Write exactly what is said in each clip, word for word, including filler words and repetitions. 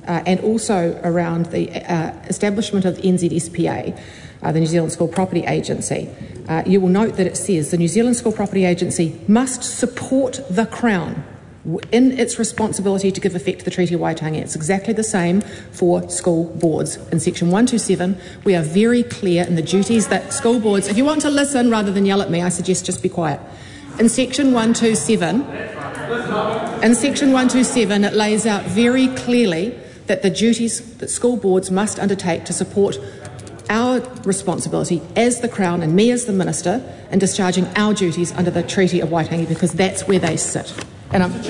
uh, and also around the uh, establishment of the N Z S P A, uh, the New Zealand School Property Agency, uh, you will note that it says the New Zealand School Property Agency must support the Crown in its responsibility to give effect to the Treaty of Waitangi. It's exactly the same for school boards. In section one twenty-seven, we are very clear in the duties that school boards, if you want to listen rather than yell at me, I suggest just be quiet. In section one twenty-seven, in section one twenty-seven, it lays out very clearly that the duties that school boards must undertake to support our responsibility as the Crown and me as the Minister in discharging our duties under the Treaty of Waitangi, because that's where they sit. And I'm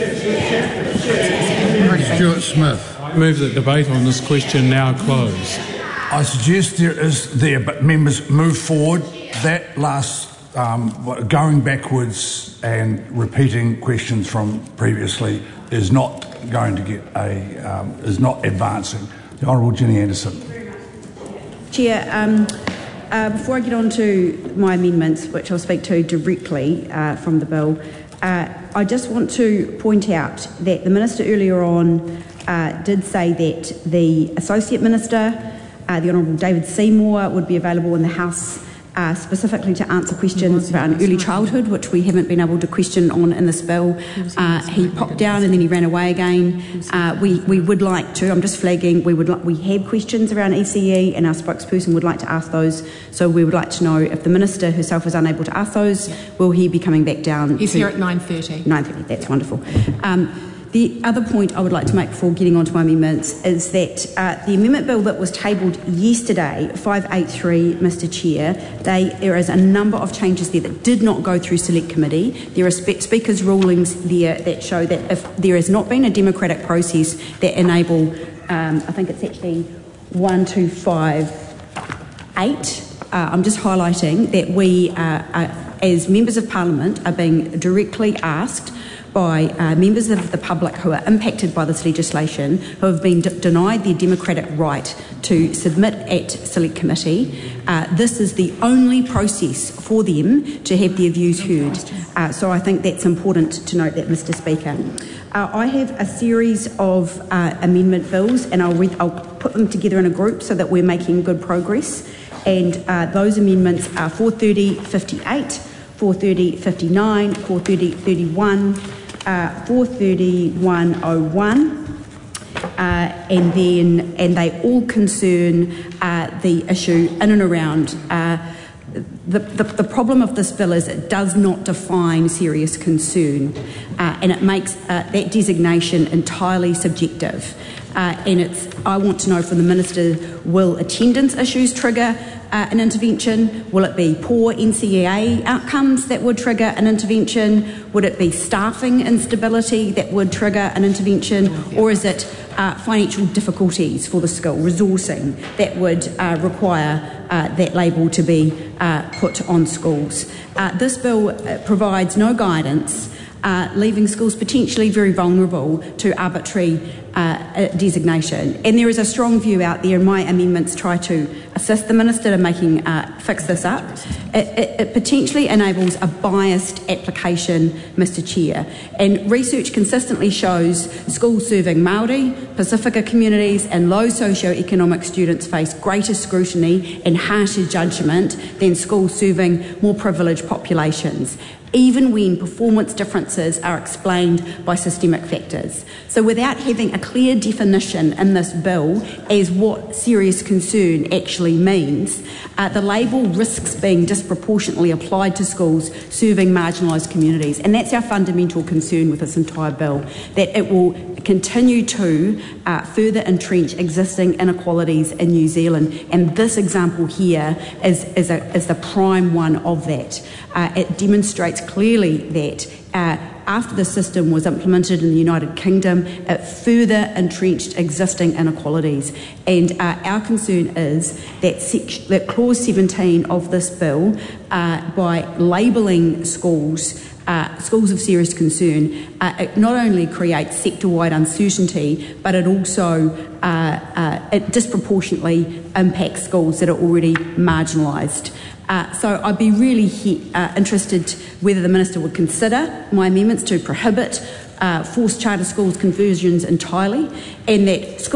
Stuart Smith. I move that debate on this question now close. I suggest there is there, but members move forward. That last um, going backwards and repeating questions from previously is not going to get a um, is not advancing. The Honourable Jenny Anderson. Chair, um, uh, before I get on to my amendments, which I'll speak to directly uh, from the bill, uh, I just want to point out that the Minister earlier on uh, did say that the Associate Minister, uh, the Honourable David Seymour, would be available in the House uh, specifically to answer questions around early childhood, which we haven't been able to question on in this bill. Uh, he popped down and then he ran away again. Uh, we, we would like to, I'm just flagging, we would like, we have questions around E C E and our spokesperson would like to ask those. So we would like to know if the Minister herself is unable to ask those, will he be coming back down? He's here at nine thirty. nine thirty, that's wonderful. Um, The other point I would like to make before getting on to my amendments is that uh, the amendment bill that was tabled yesterday, five eighty-three, Mr Chair, they, there is a number of changes there that did not go through Select Committee. There are spe- Speaker's rulings there that show that if there has not been a democratic process that enable, um, I think it's actually one two five eight, uh, I'm just highlighting that we, uh, are, as members of Parliament, are being directly asked by uh, members of the public who are impacted by this legislation, who have been d- denied their democratic right to submit at Select Committee. Uh, this is the only process for them to have their views heard. Uh, so I think that's important to note that, Mr Speaker. Uh, I have a series of uh, amendment bills, and I'll, re- I'll put them together in a group so that we're making good progress. And uh, those amendments are four thirty fifty-eight, four thirty fifty-nine, four thirty thirty-one, uh, four thirty-one oh one, uh, and then and they all concern uh, the issue in and around. Uh, the, the, the problem of this bill is it does not define serious concern, uh, and it makes uh, that designation entirely subjective. Uh, and it's, I want to know from the Minister, will attendance issues trigger uh, an intervention? Will it be poor N C E A outcomes that would trigger an intervention? Would it be staffing instability that would trigger an intervention? Or is it uh, financial difficulties for the school, resourcing, that would uh, require uh, that label to be uh, put on schools? Uh, this bill uh, provides no guidance, Uh, leaving schools potentially very vulnerable to arbitrary uh, designation. And there is a strong view out there, and my amendments try to assist the Minister in making uh, fix this up. It, it, it potentially enables a biased application, Mr Chair. And research consistently shows schools serving Māori, Pacifica communities and low socio-economic students face greater scrutiny and harsher judgment than schools serving more privileged populations, even when performance differences are explained by systemic factors. So without having a clear definition in this bill as what serious concern actually means, uh, the label risks being disproportionately applied to schools serving marginalised communities. And that's our fundamental concern with this entire bill, that it will continue to uh, further entrench existing inequalities in New Zealand. And this example here is, is, a, is the prime one of that. Uh, it demonstrates clearly that uh, after the system was implemented in the United Kingdom, it further entrenched existing inequalities. And uh, our concern is that, sec- that clause seventeen of this bill, uh, by labelling schools Uh, schools of serious concern, uh, it not only creates sector-wide uncertainty, but it also uh, uh, it disproportionately impacts schools that are already marginalised. Uh, so I'd be really he- uh, interested whether the Minister would consider my amendments to prohibit uh, forced charter schools conversions entirely, and that schools